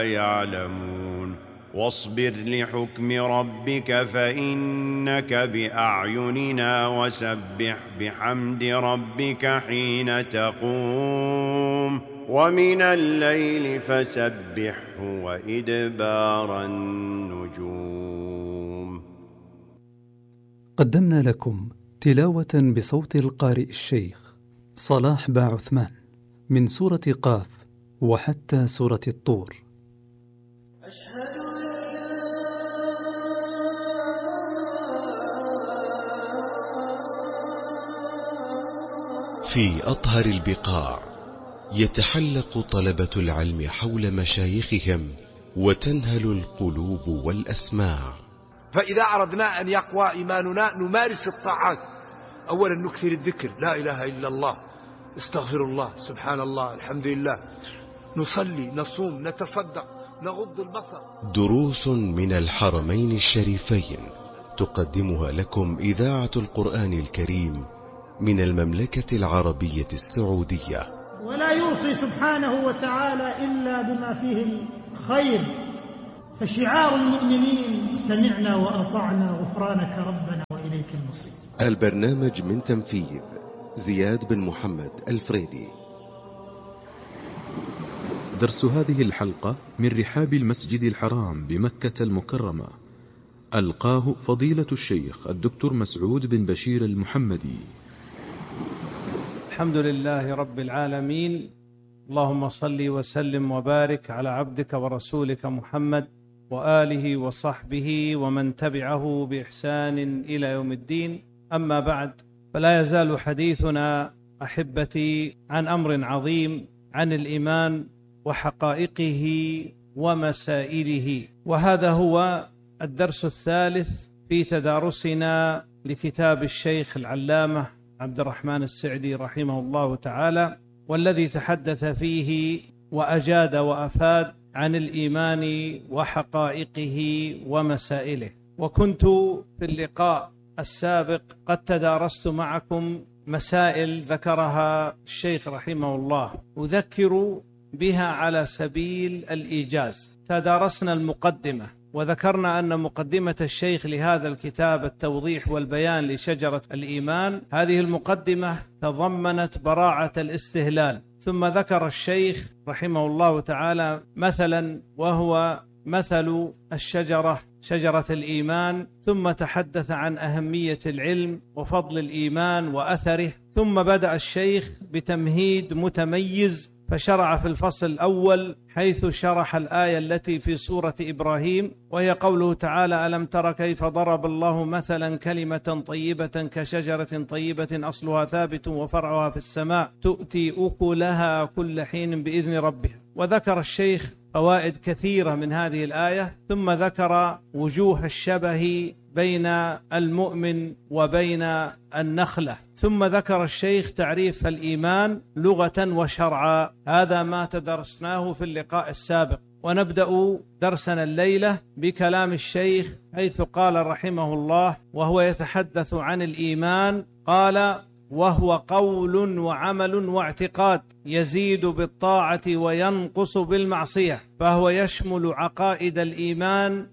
يعلمون واصبر لحكم ربك فإنك بأعيننا وسبح بحمد ربك حين تقوم ومن الليل فسبحه وإدبار النجوم. قدمنا لكم تلاوة بصوت القارئ الشيخ صلاح باعثمان من سورة قاف وحتى سورة الطور. في أطهر البقاع يتحلق طلبة العلم حول مشايخهم وتنهل القلوب والأسماع. فإذا أردنا أن يقوى إيماننا نمارس الطاعات. أولا نكثر الذكر، لا إله إلا الله، استغفر الله، سبحان الله، الحمد لله، نصلي، نصوم، نتصدق، نغض البصر. دروس من الحرمين الشريفين تقدمها لكم إذاعة القرآن الكريم من المملكة العربية السعودية. ولا يوصي سبحانه وتعالى إلا بما فيه الخير، فشعار المؤمنين سمعنا وأطعنا غفرانك ربنا وإليك المصير. البرنامج من تنفيذ زياد بن محمد الفريدي. درس هذه الحلقة من رحاب المسجد الحرام بمكة المكرمة، ألقاه فضيلة الشيخ الدكتور مسعود بن بشير المحمدي. الحمد لله رب العالمين، اللهم صل وسلم وبارك على عبدك ورسولك محمد وآله وصحبه ومن تبعه بإحسان إلى يوم الدين. أما بعد، فلا يزال حديثنا أحبتي عن أمر عظيم، عن الإيمان وحقائقه ومسائله، وهذا هو الدرس الثالث في تدارسنا لكتاب الشيخ العلامة عبد الرحمن السعدي رحمه الله تعالى، والذي تحدث فيه وأجاد وأفاد عن الإيمان وحقائقه ومسائله. وكنت في اللقاء السابق قد تدارست معكم مسائل ذكرها الشيخ رحمه الله، أذكر بها على سبيل الإيجاز. تدارسنا المقدمة وذكرنا أن مقدمة الشيخ لهذا الكتاب التوضيح والبيان لشجرة الإيمان، هذه المقدمة تضمنت براعة الاستهلال. ثم ذكر الشيخ رحمه الله تعالى مثلا، وهو مثل الشجرة، شجرة الإيمان، ثم تحدث عن أهمية العلم وفضل الإيمان وأثره. ثم بدأ الشيخ بتمهيد متميز، فشرع في الفصل الأول حيث شرح الآية التي في سورة إبراهيم، وهي قوله تعالى: ألم تر كيف ضرب الله مثلا كلمة طيبة كشجرة طيبة أصلها ثابت وفرعها في السماء تؤتي أكلها كل حين بإذن ربها. وذكر الشيخ فوائد كثيرة من هذه الآية، ثم ذكر وجوه الشبه بين المؤمن وبين النخلة. ثم ذكر الشيخ تعريف الإيمان لغة وشرعا. هذا ما تدرسناه في اللقاء السابق، ونبدأ درسنا الليلة بكلام الشيخ حيث قال رحمه الله وهو يتحدث عن الإيمان، قال: وهو قول وعمل واعتقاد يزيد بالطاعة وينقص بالمعصية، فهو يشمل عقائد الإيمان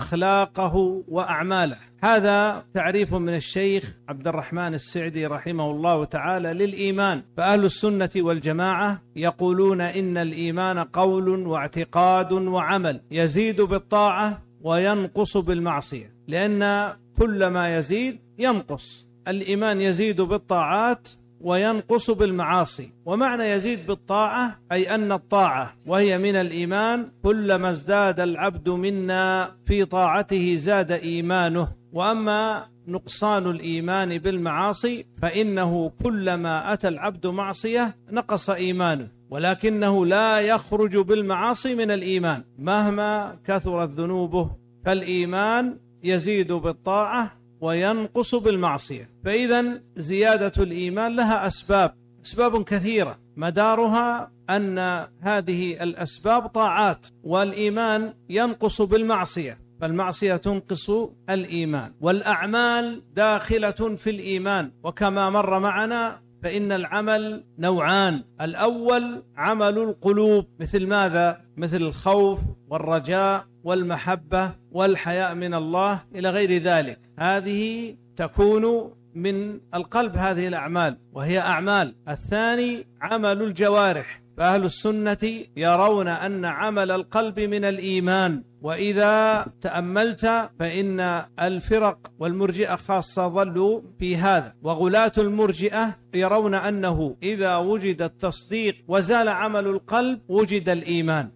وأخلاقه وأعماله. هذا تعريف من الشيخ عبد الرحمن السعدي رحمه الله تعالى للإيمان. فأهل السنة والجماعة يقولون إن الإيمان قول واعتقاد وعمل يزيد بالطاعة وينقص بالمعصية، لأن كل ما يزيد ينقص. الإيمان يزيد بالطاعات وينقص بالمعاصي. ومعنى يزيد بالطاعة أي أن الطاعة وهي من الإيمان كلما ازداد العبد منا في طاعته زاد إيمانه. وأما نقصان الإيمان بالمعاصي فإنه كلما أتى العبد معصية نقص إيمانه، ولكنه لا يخرج بالمعاصي من الإيمان مهما كثرت ذنوبه. فالإيمان يزيد بالطاعة وينقص بالمعصية. فإذن زيادة الإيمان لها أسباب كثيرة، مدارها أن هذه الأسباب طاعات، والإيمان ينقص بالمعصية، فالمعصية تنقص الإيمان، والأعمال داخلة في الإيمان. وكما مر معنا فإن العمل نوعان: الأول عمل القلوب، مثل ماذا؟ مثل الخوف والرجاء والمحبة والحياء من الله إلى غير ذلك، هذه تكون من القلب، هذه الأعمال وهي أعمال. الثاني عمل الجوارح، فأهل السنة يرون أن عمل القلب من الإيمان، وإذا تأملت فإن الفرق والمرجئة خاصة ظلوا في هذا، وغلاة المرجئة يرون أنه إذا وجد التصديق وزال عمل القلب وجد الإيمان،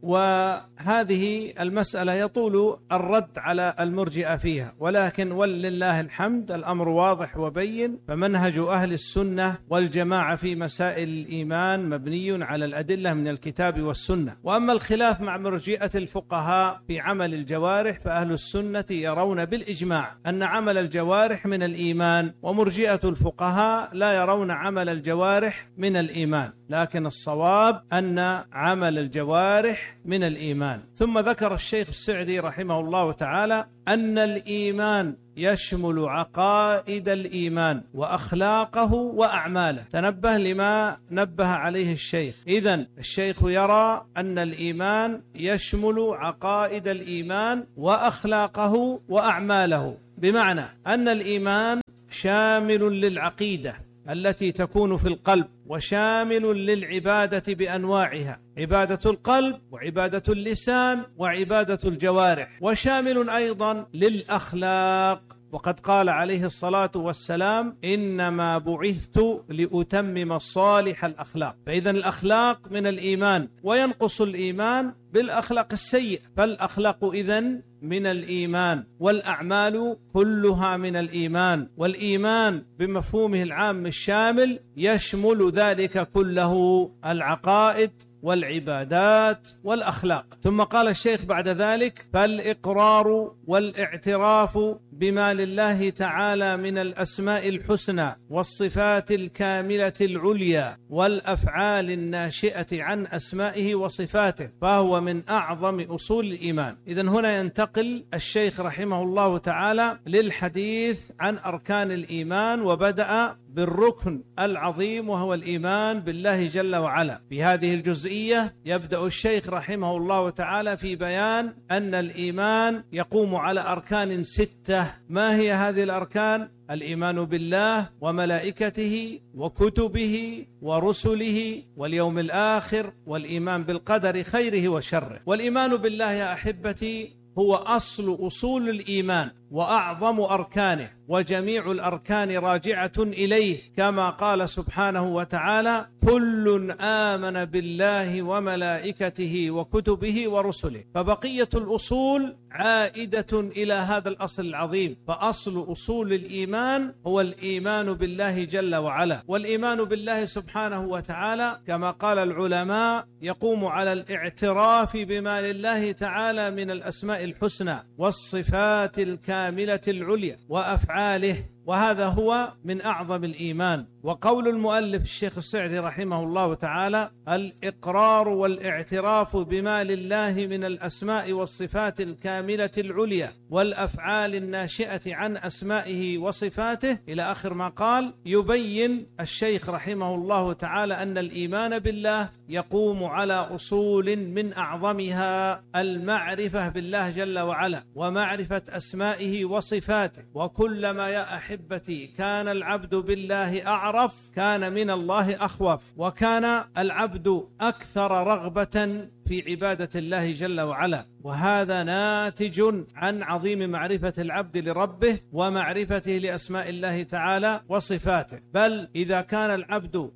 وهذه المسألة يطول الرد على المرجئة فيها، ولكن ولله الحمد الأمر واضح وبين. فمنهج أهل السنة والجماعة في مسائل الإيمان مبني على الأدلة من الكتاب والسنة. وأما الخلاف مع مرجئة الفقهاء في عمل الجوارح، فأهل السنة يرون بالإجماع أن عمل الجوارح من الإيمان، ومرجئة الفقهاء لا يرون عمل الجوارح من الإيمان، لكن الصواب أن عمل الجوارح من الإيمان. ثم ذكر الشيخ السعدي رحمه الله تعالى أن الإيمان يشمل عقائد الإيمان وأخلاقه وأعماله. تنبه لما نبه عليه الشيخ. إذن الشيخ يرى أن الإيمان يشمل عقائد الإيمان وأخلاقه وأعماله، بمعنى أن الإيمان شامل للعقيدة التي تكون في القلب، وشامل للعبادة بأنواعها، عبادة القلب وعبادة اللسان وعبادة الجوارح، وشامل أيضا للأخلاق. وقد قال عليه الصلاة والسلام: إنما بعثت لأتمم صالح الأخلاق. فإذا الأخلاق من الإيمان، وينقص الإيمان بالأخلاق السيئة، فالأخلاق إذن من الإيمان، والأعمال كلها من الإيمان، والإيمان بمفهومه العام الشامل يشمل ذلك كله: العقائد والعبادات والأخلاق. ثم قال الشيخ بعد ذلك: فالإقرار والاعتراف بما لله تعالى من الأسماء الحسنى والصفات الكاملة العليا والأفعال الناشئة عن أسمائه وصفاته، فهو من أعظم أصول الإيمان. إذن هنا ينتقل الشيخ رحمه الله تعالى للحديث عن أركان الإيمان، وبدأ بالركن العظيم وهو الإيمان بالله جل وعلا. في هذه الجزئية يبدأ الشيخ رحمه الله تعالى في بيان أن الإيمان يقوم على أركان 6. ما هي هذه الأركان؟ الإيمان بالله وملائكته وكتبه ورسله واليوم الآخر، والإيمان بالقدر خيره وشره. والإيمان بالله يا أحبتي هو أصول الإيمان وأعظم أركانه، وجميع الأركان راجعة إليه، كما قال سبحانه وتعالى: كل آمن بالله وملائكته وكتبه ورسله. فبقية الأصول عائدة إلى هذا الأصل العظيم. فأصل أصول الإيمان هو الإيمان بالله جل وعلا. والإيمان بالله سبحانه وتعالى كما قال العلماء يقوم على الاعتراف بما لله تعالى من الأسماء الحسنى والصفات الكاملة العليا وأفعاله، وهذا هو من أعظم الإيمان. وقول المؤلف الشيخ السعدي رحمه الله تعالى: الإقرار والاعتراف بما لله من الأسماء والصفات الكاملة العليا والأفعال الناشئة عن أسمائه وصفاته، إلى آخر ما قال. يبين الشيخ رحمه الله تعالى أن الإيمان بالله يقوم على أصول من أعظمها المعرفة بالله جل وعلا ومعرفة أسمائه وصفاته. وكلما يا أحبتي كان العبد بالله أعرف كان من الله أخوف، وكان العبد أكثر رغبة في عبادة الله جل وعلا. وهذا ناتج عن عظيم معرفة العبد لربه ومعرفته لأسماء الله تعالى وصفاته. بل إذا كان العبد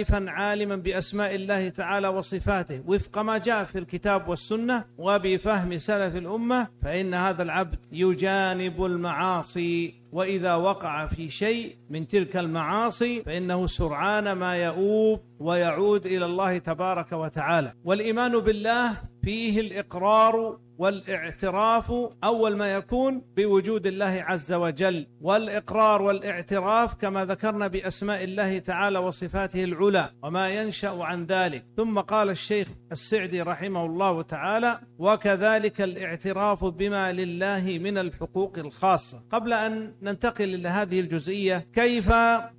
عالما بأسماء الله تعالى وصفاته وفق ما جاء في الكتاب والسنة وبفهم سلف الأمة، فإن هذا العبد يجانب المعاصي، وإذا وقع في شيء من تلك المعاصي فإنه سرعان ما يؤوب ويعود إلى الله تبارك وتعالى. والإيمان بالله فيه الإقرار والاعتراف أول ما يكون بوجود الله عز وجل، والإقرار والاعتراف كما ذكرنا بأسماء الله تعالى وصفاته العلى وما ينشأ عن ذلك. ثم قال الشيخ السعدي رحمه الله تعالى: وكذلك الاعتراف بما لله من الحقوق الخاصة. قبل أن ننتقل إلى هذه الجزئية، كيف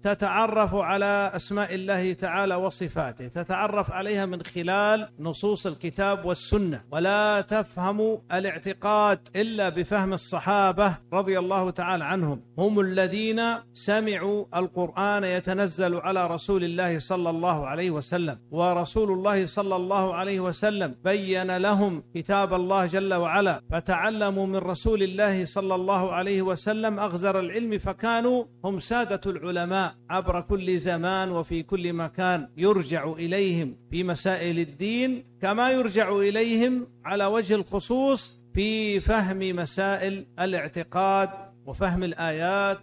تتعرف على أسماء الله تعالى وصفاته؟ تتعرف عليها من خلال نصوص الكتاب والسنة، ولا تفهم الاعتقاد إلا بفهم الصحابة رضي الله تعالى عنهم، هم الذين سمعوا القرآن يتنزل على رسول الله صلى الله عليه وسلم، ورسول الله صلى الله عليه وسلم بين لهم كتاب الله جل وعلا، فتعلموا من رسول الله صلى الله عليه وسلم أغزر العلم، فكانوا هم سادة العلماء عبر كل زمان وفي كل مكان، يرجع إليهم في مسائل الدين كما يرجع إليهم على وجه الخصوص في فهم مسائل الاعتقاد وفهم الآيات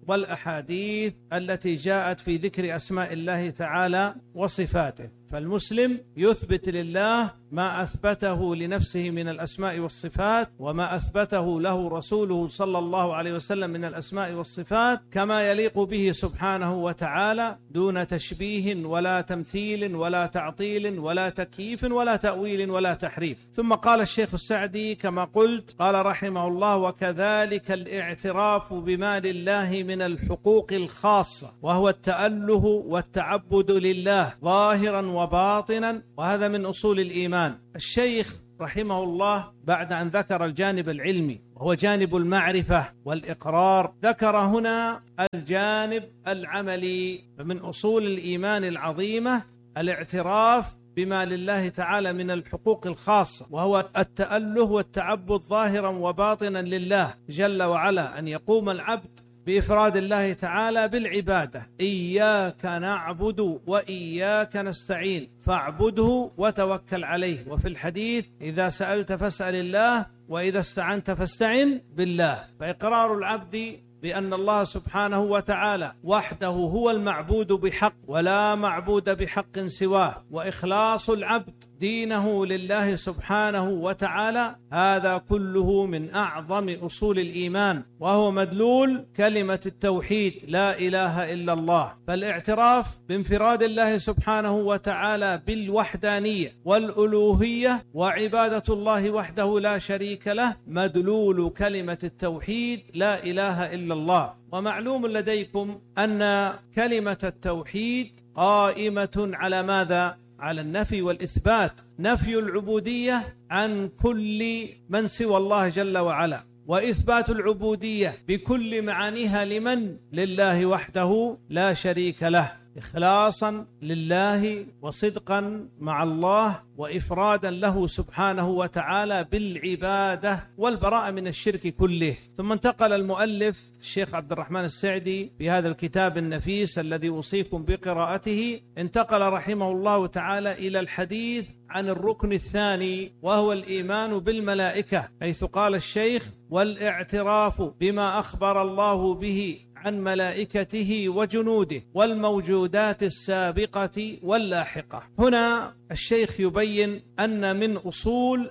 والأحاديث التي جاءت في ذكر أسماء الله تعالى وصفاته. فالمسلم يثبت لله ما أثبته لنفسه من الأسماء والصفات، وما أثبته له رسوله صلى الله عليه وسلم من الأسماء والصفات كما يليق به سبحانه وتعالى، دون تشبيه ولا تمثيل ولا تعطيل ولا تكييف ولا تأويل ولا تحريف. ثم قال الشيخ السعدي كما قلت، قال رحمه الله: وكذلك الاعتراف بما لله من الحقوق الخاصة، وهو التأله والتعبد لله ظاهرا وباطنا، وهذا من أصول الإيمان. الشيخ رحمه الله بعد أن ذكر الجانب العلمي وهو جانب المعرفة والإقرار، ذكر هنا الجانب العملي. فمن أصول الإيمان العظيمة الاعتراف بما لله تعالى من الحقوق الخاصة، وهو التأله والتعبد ظاهرا وباطنا لله جل وعلا، أن يقوم العبد بإفراد الله تعالى بالعبادة. إياك نعبد وإياك نستعين فاعبده وتوكل عليه. وفي الحديث: إذا سألت فاسأل الله وإذا استعنت فاستعن بالله. فإقرار العبد بأن الله سبحانه وتعالى وحده هو المعبود بحق ولا معبود بحق سواه، وإخلاص العبد دينه لله سبحانه وتعالى، هذا كله من أعظم أصول الإيمان، وهو مدلول كلمة التوحيد لا إله إلا الله. فالاعتراف بانفراد الله سبحانه وتعالى بالوحدانية والألوهية وعبادة الله وحده لا شريك له مدلول كلمة التوحيد لا إله إلا الله. ومعلوم لديكم أن كلمة التوحيد قائمة على ماذا؟ على النفي والإثبات، نفي العبودية عن كل من سوى الله جل وعلا، وإثبات العبودية بكل معانيها لمن؟ لله وحده لا شريك له، إخلاصا لله وصدقا مع الله وإفرادا له سبحانه وتعالى بالعبادة والبراءة من الشرك كله. ثم انتقل المؤلف الشيخ عبد الرحمن السعدي في هذا الكتاب النفيس الذي أوصيكم بقراءته، انتقل رحمه الله تعالى إلى الحديث عن الركن الثاني، وهو الإيمان بالملائكة، حيث قال الشيخ: والاعتراف بما أخبر الله به عن ملائكته وجنوده والموجودات السابقة واللاحقة. هنا الشيخ يبين أن من أصول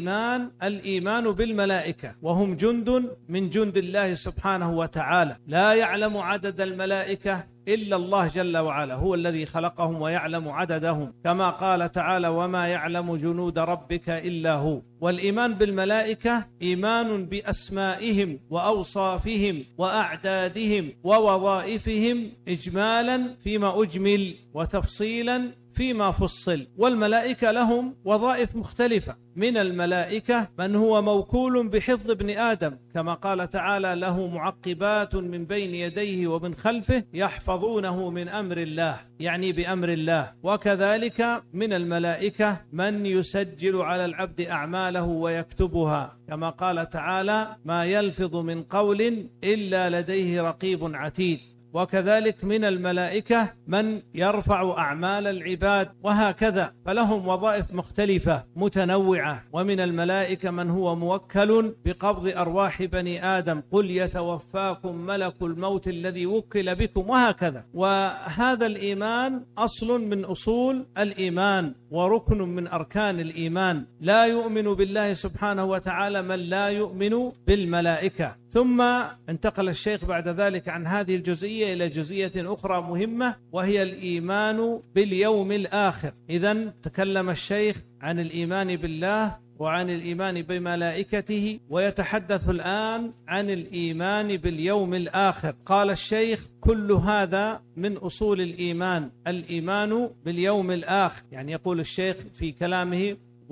الإيمان بالملائكة، وهم جند من جند الله سبحانه وتعالى، لا يعلم عدد الملائكة إلا الله جل وعلا، هو الذي خلقهم ويعلم عددهم، كما قال تعالى: وما يعلم جنود ربك إلا هو. والإيمان بالملائكة إيمان بأسمائهم وأوصافهم وأعدادهم ووظائفهم إجمالا فيما أجمل وتفصيلا فيما فصل. والملائكة لهم وظائف مختلفة، من الملائكة من هو موكول بحفظ ابن آدم، كما قال تعالى: له معقبات من بين يديه ومن خلفه يحفظونه من أمر الله، يعني بأمر الله. وكذلك من الملائكة من يسجل على العبد أعماله ويكتبها، كما قال تعالى: ما يلفظ من قول إلا لديه رقيب عتيد. وكذلك من الملائكة من يرفع أعمال العباد، وهكذا، فلهم وظائف مختلفة متنوعة. ومن الملائكة من هو موكل بقبض أرواح بني آدم، قل يتوفاكم ملك الموت الذي وكل بكم، وهكذا. وهذا الإيمان أصل من أصول الإيمان وركن من أركان الإيمان. لا يؤمن بالله سبحانه وتعالى من لا يؤمن بالملائكة. ثم انتقل الشيخ بعد ذلك عن هذه الجزئية إلى جزئية أخرى مهمة، وهي الإيمان باليوم الآخر. إذن تكلم الشيخ عن الإيمان بالله وعن الإيمان بملائكته، ويتحدث الآن عن الإيمان باليوم الآخر. قال الشيخ: كل هذا من أصول الإيمان، الإيمان باليوم الآخر. يعني يقول الشيخ في كلامه: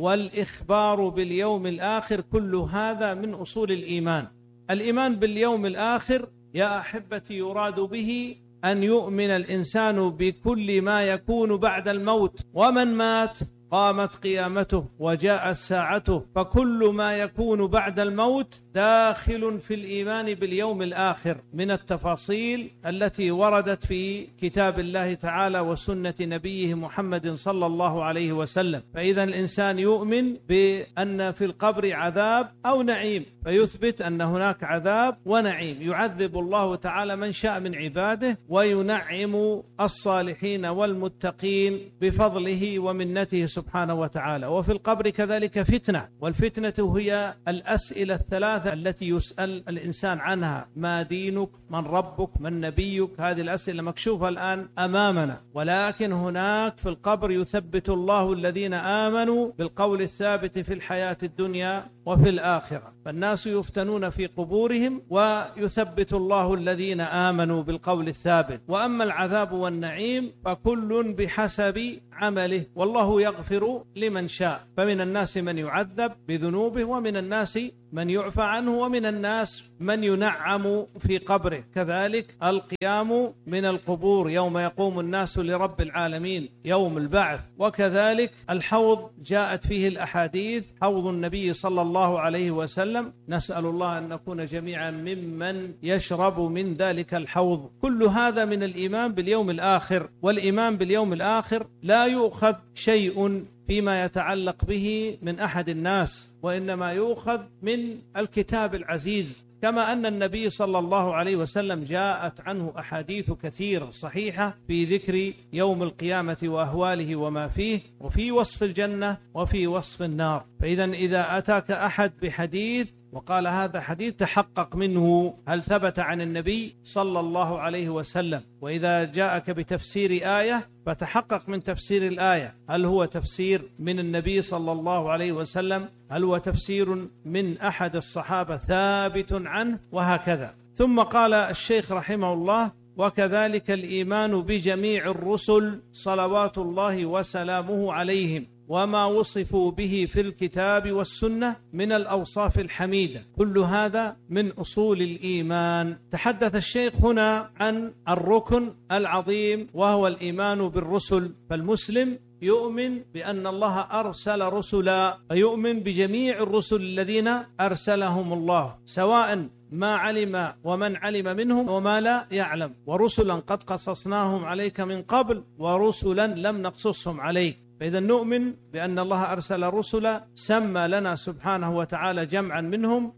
والإخبار باليوم الآخر، كل هذا من أصول الإيمان. الإيمان باليوم الآخر يا أحبتي يراد به أن يؤمن الإنسان بكل ما يكون بعد الموت، ومن مات قامت قيامته وجاءت ساعته، فكل ما يكون بعد الموت داخل في الإيمان باليوم الآخر من التفاصيل التي وردت في كتاب الله تعالى وسنة نبيه محمد صلى الله عليه وسلم. فإذا الإنسان يؤمن بأن في القبر عذاب أو نعيم، فيثبت أن هناك عذاب ونعيم، يعذب الله تعالى من شاء من عباده، وينعم الصالحين والمتقين بفضله ومنته سبحانه وتعالى. وفي القبر كذلك فتنة، والفتنة هي الأسئلة الثلاثة التي يسأل الإنسان عنها: ما دينك، من ربك، من نبيك. هذه الأسئلة مكشوفة الآن أمامنا، ولكن هناك في القبر يثبت الله الذين آمنوا بالقول الثابت في الحياة الدنيا وفي الآخرة. فالناس يفتنون في قبورهم ويثبت الله الذين آمنوا بالقول الثابت. وأما العذاب والنعيم فكل بحسب عمله، والله يغفر لمن شاء. فمن الناس من يعذب بذنوبه، ومن الناس من يعفى عنه، ومن الناس من ينعم في قبره. كذلك القيام من القبور يوم يقوم الناس لرب العالمين، يوم البعث. وكذلك الحوض جاءت فيه الأحاديث، حوض النبي صلى الله عليه وسلم، نسأل الله أن نكون جميعا ممن يشرب من ذلك الحوض. كل هذا من الإيمان باليوم الآخر. والإيمان باليوم الآخر لا يؤخذ شيء فيما يتعلق به من أحد الناس، وإنما يؤخذ من الكتاب العزيز. كما أن النبي صلى الله عليه وسلم جاءت عنه أحاديث كثيرة صحيحة في ذكر يوم القيامة وأهواله وما فيه، وفي وصف الجنة وفي وصف النار. فإذا إذا أتاك أحد بحديث وقال هذا حديث، تحقق منه هل ثبت عن النبي صلى الله عليه وسلم. وإذا جاءك بتفسير آية فتحقق من تفسير الآية، هل هو تفسير من النبي صلى الله عليه وسلم، هل هو تفسير من أحد الصحابة ثابت عنه، وهكذا. ثم قال الشيخ رحمه الله: وكذلك الإيمان بجميع الرسل صلوات الله وسلامه عليهم، وما وصفوا به في الكتاب والسنة من الأوصاف الحميدة، كل هذا من أصول الإيمان. تحدث الشيخ هنا عن الركن العظيم وهو الإيمان بالرسل. فالمسلم يؤمن بأن الله أرسل رسلا، ويؤمن بجميع الرسل الذين أرسلهم الله، سواء ما علم ومن علم منهم وما لا يعلم، ورسلا قد قصصناهم عليك من قبل ورسلا لم نقصصهم عليك. فإذا نؤمن بأن الله أرسل رسلا، سمى لنا سبحانه وتعالى جمعا منهم،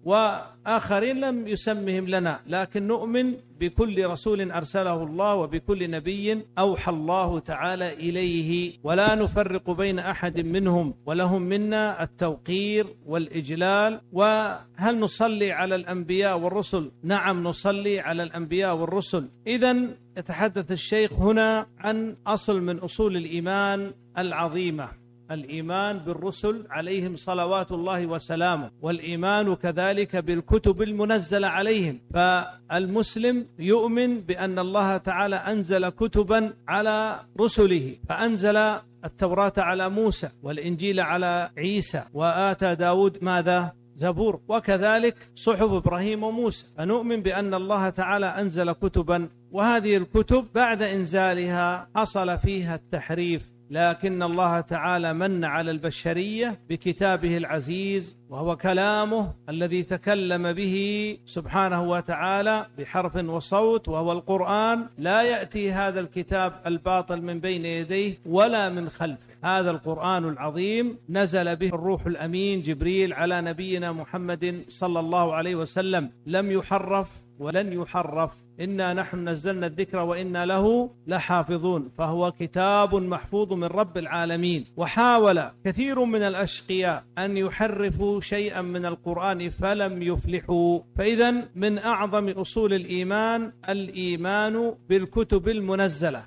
وآخرين لم يسمهم لنا، لكن نؤمن بكل رسول أرسله الله وبكل نبي أوحى الله تعالى إليه، ولا نفرق بين أحد منهم، ولهم منا التوقير والإجلال. وهل نصلي على الأنبياء والرسل؟ نعم، نصلي على الأنبياء والرسل. إذن يتحدث الشيخ هنا عن أصل من أصول الإيمان العظيمة، الإيمان بالرسل عليهم صلوات الله وسلامه، والإيمان كذلك بالكتب المنزلة عليهم. فالمسلم يؤمن بأن الله تعالى أنزل كتبا على رسله، فأنزل التوراة على موسى، والإنجيل على عيسى، وآتى داود ماذا؟ زبور. وكذلك صحف إبراهيم وموسى. فنؤمن بأن الله تعالى أنزل كتبا، وهذه الكتب بعد إنزالها حصل فيها التحريف لكن الله تعالى من على البشرية بكتابه العزيز، وهو كلامه الذي تكلم به سبحانه وتعالى بحرف وصوت، وهو القرآن. لا يأتي هذا الكتاب الباطل من بين يديه ولا من خلفه. هذا القرآن العظيم نزل به الروح الأمين جبريل على نبينا محمد صلى الله عليه وسلم، لم يحرف ولن يحرف. إنا نحن نزلنا الذكر وإنا له لحافظون، فهو كتاب محفوظ من رب العالمين. وحاول كثير من الأشقياء أن يحرفوا شيئا من القرآن فلم يفلحوا. فإذا من أعظم أصول الإيمان بالكتب المنزلة،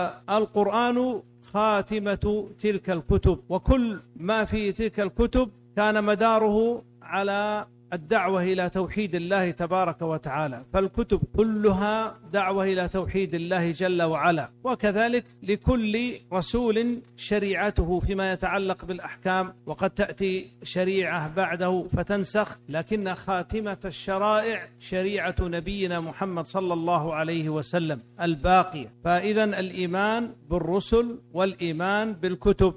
والقرآن خاتمة تلك الكتب، وكل ما في تلك الكتب كان مداره على الدعوة إلى توحيد الله تبارك وتعالى، فالكتب كلها دعوة إلى توحيد الله جل وعلا. وكذلك لكل رسول شريعته فيما يتعلق بالأحكام، وقد تأتي شريعة بعده فتنسخ، لكن خاتمة الشرائع شريعة نبينا محمد صلى الله عليه وسلم الباقية. فإذا الإيمان بالرسل والإيمان بالكتب،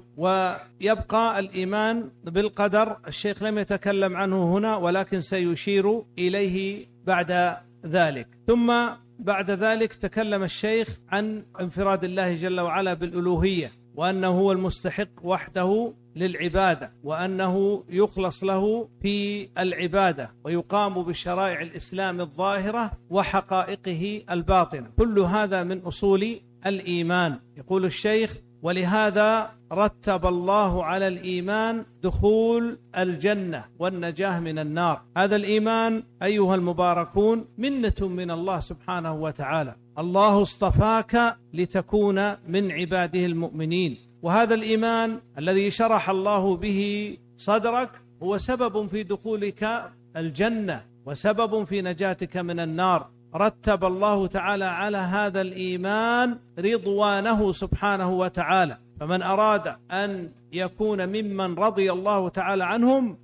ويبقى الإيمان بالقدر. الشيخ لم يتكلم عنه هنا ولكن سيشير إليه بعد ذلك. ثم بعد ذلك تكلم الشيخ عن انفراد الله جل وعلا بالألوهية، وأنه هو المستحق وحده للعبادة، وأنه يخلص له في العبادة، ويقام بشرائع الإسلام الظاهرة وحقائقه الباطنة. كل هذا من أصول الإيمان. يقول الشيخ: ولهذا رتب الله على الإيمان دخول الجنة والنجاة من النار. هذا الإيمان أيها المباركون منة من الله سبحانه وتعالى. الله اصطفاك لتكون من عباده المؤمنين، وهذا الإيمان الذي شرح الله به صدرك هو سبب في دخولك الجنة وسبب في نجاتك من النار. رتب الله تعالى على هذا الإيمان رضوانه سبحانه وتعالى، فمن أراد أن يكون ممن رضي الله تعالى عنهم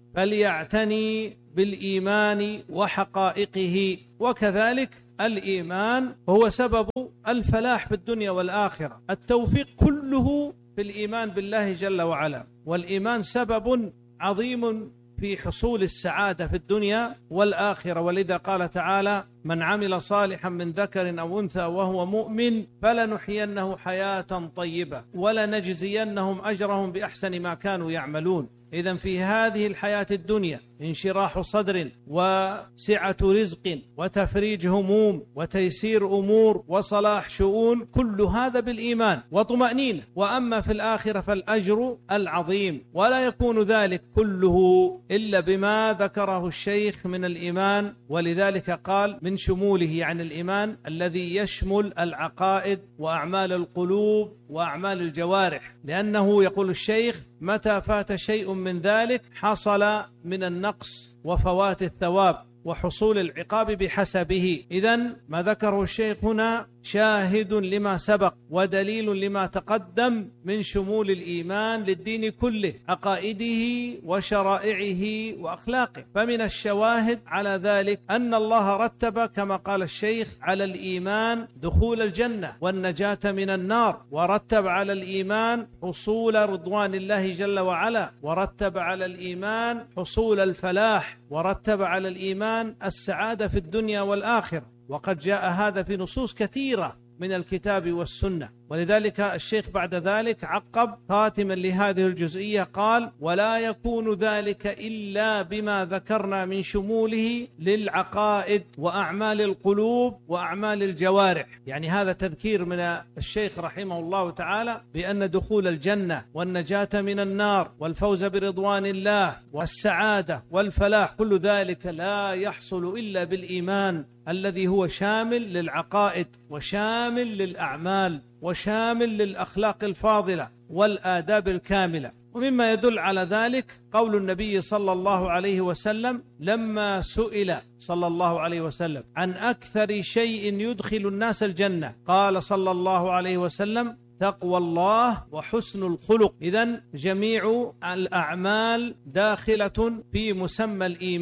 فليعتني بالإيمان وحقائقه. وكذلك الإيمان هو سبب الفلاح في الدنيا والآخرة. التوفيق كله في الإيمان بالله جل وعلا، والإيمان سبب عظيم في حصول السعادة في الدنيا والآخرة. ولذا قال تعالى: من عمل صالحا من ذكر أو أنثى وهو مؤمن فلنحيينه حياة طيبة ولنجزينهم أجرهم بأحسن ما كانوا يعملون. إذن في هذه الحياة الدنيا انشراح صدر وسعة رزق وتفريج هموم وتيسير أمور وصلاح شؤون، كل هذا بالإيمان وطمأنينة. وأما في الآخرة فالأجر العظيم، ولا يكون ذلك كله إلا بما ذكره الشيخ من الإيمان. ولذلك قال من شموله، يعني الإيمان الذي يشمل العقائد وأعمال القلوب وأعمال الجوارح، لأنه يقول الشيخ: متى فات شيء من ذلك حصل من النقص وفوات الثواب وحصول العقاب بحسبه. إذن ما ذكره الشيخ هنا شاهد لما سبق ودليل لما تقدم من شمول الإيمان للدين كله، عقائده وشرائعه وأخلاقه. فمن الشواهد على ذلك أن الله رتب كما قال الشيخ على الإيمان دخول الجنة والنجاة من النار، ورتب على الإيمان حصول رضوان الله جل وعلا، ورتب على الإيمان حصول الفلاح، ورتب على الإيمان السعادة في الدنيا والآخرة. وقد جاء هذا في نصوص كثيرة من الكتاب والسنة. ولذلك الشيخ بعد ذلك عقب خاتما لهذه الجزئية قال: ولا يكون ذلك إلا بما ذكرنا من شموله للعقائد وأعمال القلوب وأعمال الجوارح. يعني هذا تذكير من الشيخ رحمه الله تعالى بأن دخول الجنة والنجاة من النار والفوز برضوان الله والسعادة والفلاح كل ذلك لا يحصل إلا بالإيمان الذي هو شامل للعقائد وشامل للأعمال وشامل للأخلاق الفاضلة والآداب الكاملة. ومما يدل على ذلك قول النبي صلى الله عليه وسلم لما سئل صلى الله عليه وسلم عن أكثر شيء يدخل الناس الجنة، قال صلى الله عليه وسلم: تقوى الله وحسن الخلق. إذن جميع الأعمال داخلة في مسمى الإيمان،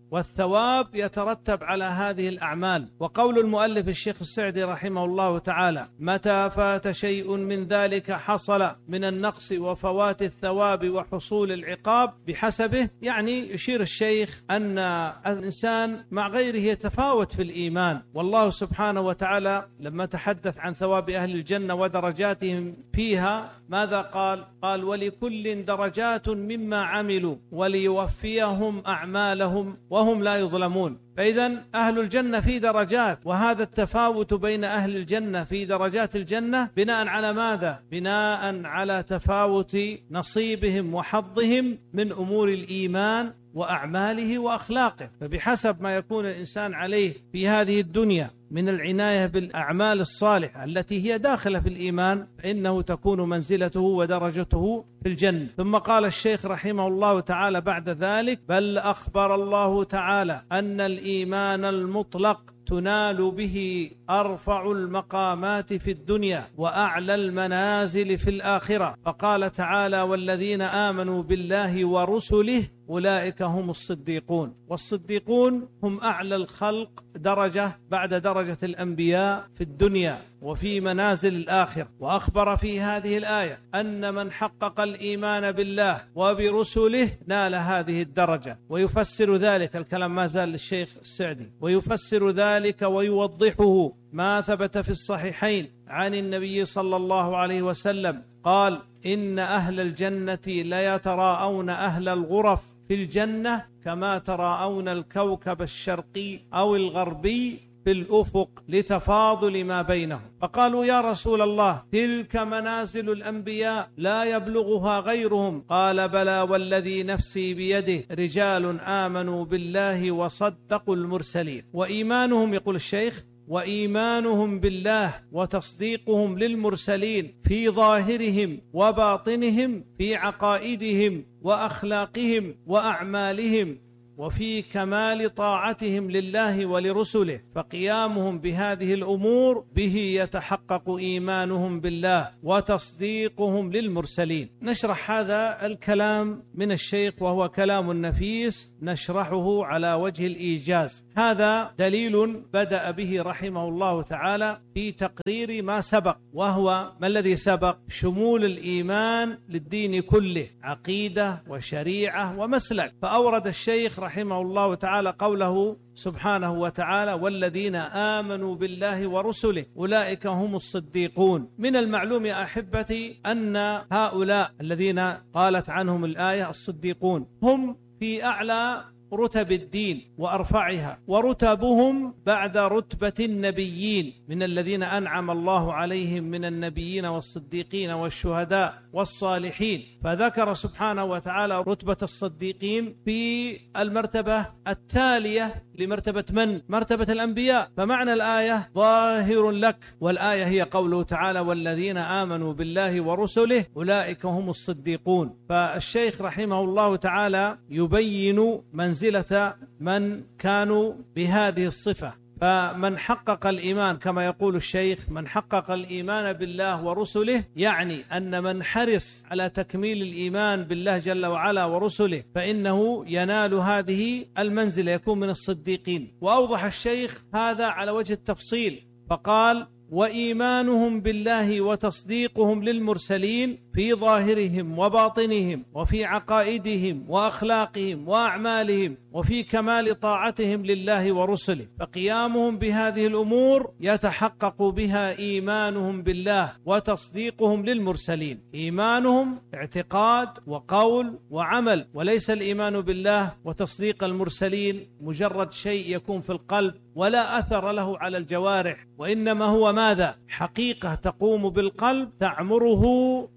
والثواب يترتب على هذه الأعمال. وقول المؤلف الشيخ السعدي رحمه الله تعالى: متى فات شيء من ذلك حصل من النقص وفوات الثواب وحصول العقاب بحسبه، يعني يشير الشيخ أن الإنسان مع غيره يتفاوت في الإيمان. والله سبحانه وتعالى لما تحدث عن ثواب أهل الجنة ودرجاتهم فيها ماذا قال؟ قال: ولكل درجات مما عملوا وليوفيهم أعمالهم وهم لا يظلمون. فإذا أهل الجنة في درجات، وهذا التفاوت بين أهل الجنة في درجات الجنة بناء على ماذا؟ بناء على تفاوت نصيبهم وحظهم من أمور الإيمان وأعماله وأخلاقه. فبحسب ما يكون الإنسان عليه في هذه الدنيا من العناية بالأعمال الصالحة التي هي داخلة في الإيمان، فإنه تكون منزلته ودرجته في الجنة. ثم قال الشيخ رحمه الله تعالى بعد ذلك: بل أخبر الله تعالى أن الإيمان المطلق تنال به أرفع المقامات في الدنيا وأعلى المنازل في الآخرة. فقال تعالى: والذين آمنوا بالله ورسله أولئك هم الصديقون. والصديقون هم أعلى الخلق درجة بعد درجة الأنبياء في الدنيا وفي منازل الآخرة. وأخبر في هذه الآية أن من حقق الإيمان بالله وبرسله نال هذه الدرجة. ويفسر ذلك الكلام ما زال للشيخ السعدي، ويفسر ذلك ويوضحه ما ثبت في الصحيحين عن النبي صلى الله عليه وسلم قال: إن أهل الجنة ليتراءون أهل الغرف في الجنة كما تراءون الكوكب الشرقي أو الغربي في الأفق لتفاضل ما بينهم. فقالوا: يا رسول الله، تلك منازل الأنبياء لا يبلغها غيرهم. قال: بلى والذي نفسي بيده، رجال آمنوا بالله وصدقوا المرسلين. وإيمانهم، يقول الشيخ، وإيمانهم بالله وتصديقهم للمرسلين في ظاهرهم وباطنهم، في عقائدهم وأخلاقهم وأعمالهم، وفي كمال طاعتهم لله ولرسله. فقيامهم بهذه الأمور به يتحقق إيمانهم بالله وتصديقهم للمرسلين. نشرح هذا الكلام من الشيخ وهو كلام نفيس نشرحه على وجه الإيجاز. هذا دليل بدأ به رحمه الله تعالى في تقرير ما سبق، وهو ما الذي سبق؟ شمول الإيمان للدين كله، عقيدة وشريعة ومسلك. فأورد الشيخ رحمه الله تعالى قوله سبحانه وتعالى: والذين آمنوا بالله ورسله أولئك هم الصديقون. من المعلوم يا أحبتي أن هؤلاء الذين قالت عنهم الآية الصديقون هم في أعلى رتب الدين وأرفعها، ورتبهم بعد رتبة النبيين من الذين أنعم الله عليهم من النبيين والصديقين والشهداء والصالحين. فذكر سبحانه وتعالى رتبة الصديقين في المرتبة التالية لمرتبة من؟ مرتبة الأنبياء. فمعنى الآية ظاهر لك، والآية هي قوله تعالى: والذين آمنوا بالله ورسله أولئك هم الصديقون. فالشيخ رحمه الله تعالى يبين منزلة من كانوا بهذه الصفة. فمن حقق الإيمان كما يقول الشيخ، من حقق الإيمان بالله ورسله، يعني أن من حرص على تكميل الإيمان بالله جل وعلا ورسله فإنه ينال هذه المنزلة، يكون من الصديقين. وأوضح الشيخ هذا على وجه التفصيل فقال: وإيمانهم بالله وتصديقهم للمرسلين في ظاهرهم وباطنهم وفي عقائدهم وأخلاقهم وأعمالهم وفي كمال طاعتهم لله ورسله. فقيامهم بهذه الأمور يتحقق بها إيمانهم بالله وتصديقهم للمرسلين. إيمانهم اعتقاد وقول وعمل، وليس الإيمان بالله وتصديق المرسلين مجرد شيء يكون في القلب ولا أثر له على الجوارح، وإنما هو ماذا؟ حقيقة تقوم بالقلب تعمره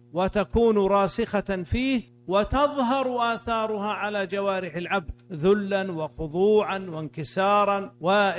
وتكون راسخة فيه وتظهر آثارها على جوارح العبد ذلا وخضوعا وانكسارا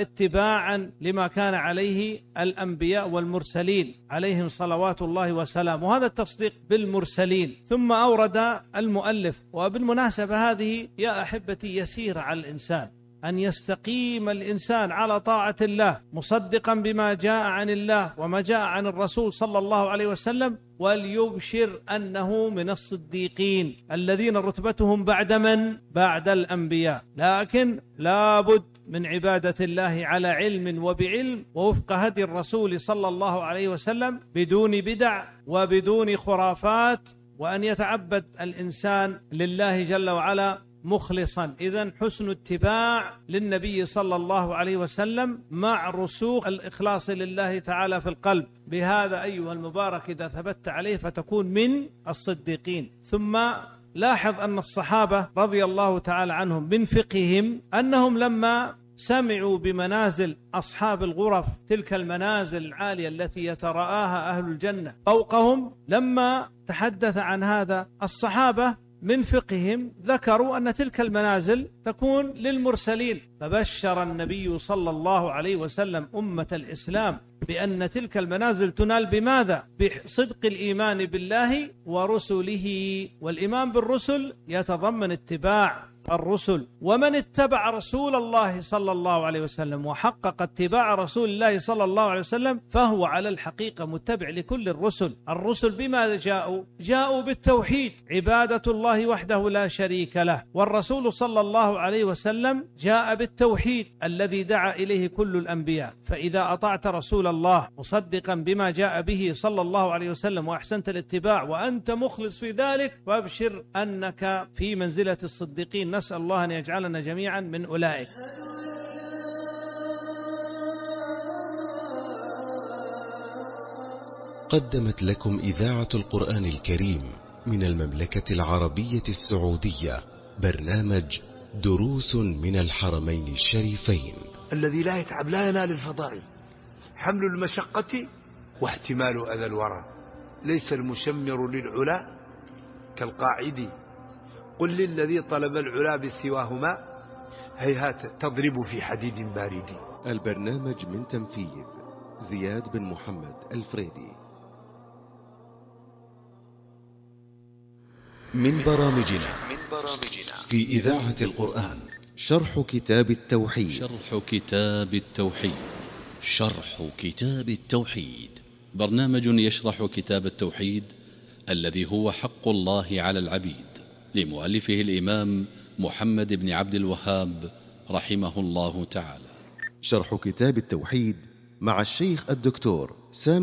واتباعا لما كان عليه الأنبياء والمرسلين عليهم صلوات الله وسلامه. وهذا التصديق بالمرسلين. ثم أورد المؤلف، وبالمناسبة هذه يا أحبتي يسير على الإنسان، أن يستقيم الإنسان على طاعة الله مصدقا بما جاء عن الله وما جاء عن الرسول صلى الله عليه وسلم، وليبشر أنه من الصديقين الذين رتبتهم بعد من؟ بعد الأنبياء. لكن لابد من عبادة الله على علم وبعلم ووفق هدي الرسول صلى الله عليه وسلم بدون بدع وبدون خرافات، وأن يتعبد الإنسان لله جل وعلا مخلصا. إذن حسن اتباع للنبي صلى الله عليه وسلم مع رسوخ الإخلاص لله تعالى في القلب. بهذا أيها المبارك إذا ثبت عليه فتكون من الصديقين. ثم لاحظ أن الصحابة رضي الله تعالى عنهم من فقههم أنهم لما سمعوا بمنازل أصحاب الغرف، تلك المنازل العالية التي يتراءاها أهل الجنة فوقهم، لما تحدث عن هذا الصحابة من فقههم ذكروا أن تلك المنازل تكون للمرسلين، فبشر النبي صلى الله عليه وسلم أمة الإسلام بأن تلك المنازل تنال بماذا؟ بصدق الإيمان بالله ورسله. والإيمان بالرسل يتضمن اتباع الرسل، ومن اتبع رسول الله صلى الله عليه وسلم وحقق اتباع رسول الله صلى الله عليه وسلم فهو على الحقيقة متبع لكل الرسل. الرسل بماذا جاءوا؟ جاءوا بالتوحيد، عبادة الله وحده لا شريك له، والرسول صلى الله عليه وسلم جاء بالتوحيد الذي دعا إليه كل الأنبياء. فإذا أطعت رسول الله مصدقا بما جاء به صلى الله عليه وسلم وأحسنت الاتباع وأنت مخلص في ذلك، فابشر أنك في منزلة الصديقين. نسأل الله أن يجعلنا جميعا من أولئك. قدمت لكم إذاعة القرآن الكريم من المملكة العربية السعودية برنامج دروس من الحرمين الشريفين. الذي لا يتعب لا ينال الفضائل. حمل المشقة واحتمال أذى الورى، ليس المشمر للعلا كالقاعد. قل للذي طلب العلا بسواهما هيهات تضرب في حديد بارد. البرنامج من تنفيذ زياد بن محمد الفريدي. من برامجنا في إذاعة القرآن شرح كتاب التوحيد. شرح كتاب التوحيد برنامج يشرح كتاب التوحيد الذي هو حق الله على العبيد، لمؤلفه الإمام محمد بن عبد الوهاب رحمه الله تعالى. شرح كتاب التوحيد مع الشيخ الدكتور سامي